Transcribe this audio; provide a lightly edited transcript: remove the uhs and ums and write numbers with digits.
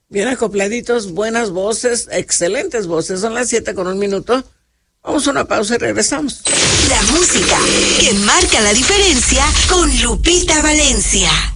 Bien acopladitos, buenas voces, excelentes voces. Son las 7:01. Vamos a una pausa y regresamos. La música que marca la diferencia con Lupita Valencia.